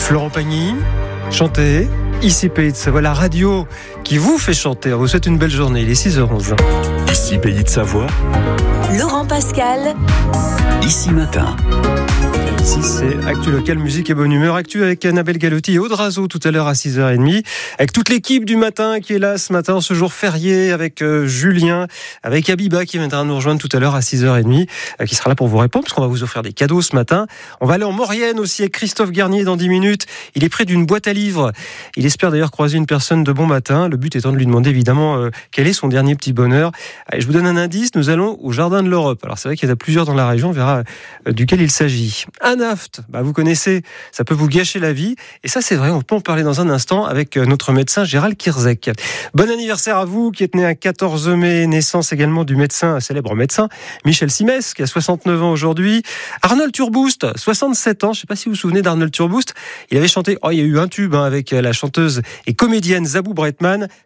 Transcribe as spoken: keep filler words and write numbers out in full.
Florent Pagny, chantez. Ici Pays de Savoie, la radio qui vous fait chanter. On vous souhaite une belle journée, il est six heures onze. Ici Pays de Savoie. Laurent Pascal. Ici Matin. Ici, c'est Actu Local, musique et bonne humeur. Actu avec Annabelle Galotti et Aude Razo tout à l'heure à six heures trente. Avec toute l'équipe du matin qui est là ce matin, ce jour férié, avec euh, Julien, avec Abiba qui viendra nous rejoindre tout à l'heure à six heures trente, euh, qui sera là pour vous répondre, parce qu'on va vous offrir des cadeaux ce matin. On va aller en Maurienne aussi avec Christophe Garnier dans dix minutes. Il est près d'une boîte à livres. Il espère d'ailleurs croiser une personne de bon matin. Le but étant de lui demander évidemment euh, quel est son dernier petit bonheur. Allez, je vous donne un indice. Nous allons au Jardin de l'Europe. Alors c'est vrai qu'il y en a plusieurs dans la région. On verra euh, duquel il s'agit. Un aft, bah, vous connaissez, ça peut vous gâcher la vie. Et ça, c'est vrai, on peut en parler dans un instant avec notre médecin Gérald Kirzek. Bon anniversaire à vous qui êtes né un quatorze mai, naissance également du médecin, un célèbre médecin, Michel Simès, qui a soixante-neuf ans aujourd'hui. Arnold Turboust, soixante-sept ans, je ne sais pas si vous vous souvenez d'Arnold Turboust. Il avait chanté, oh, il y a eu un tube hein, avec la chanteuse et comédienne Zabou Breitman,